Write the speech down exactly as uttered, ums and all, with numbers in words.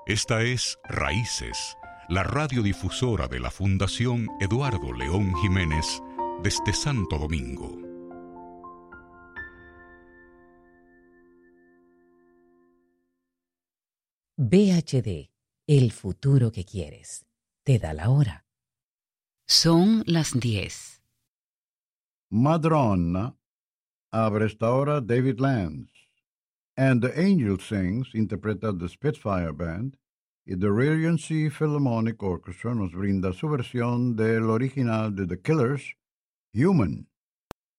Esta es Raíces, la radiodifusora de la Fundación Eduardo León Jiménez desde Santo Domingo. V H D, el futuro que quieres. Te da la hora. Son las diez. Madrona abre esta hora David Lance. And the Angel Sings interpreta The Spitfire Band y The Regency Philharmonic Orchestra nos brinda su versión del original de The Killers, Human.